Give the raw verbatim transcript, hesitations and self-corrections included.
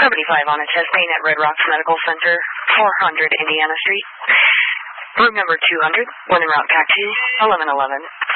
seventy-five on a chest pain at Red Rocks Medical Center, four hundred Indiana Street. Room number two hundred, one en route taxi, eleven eleven.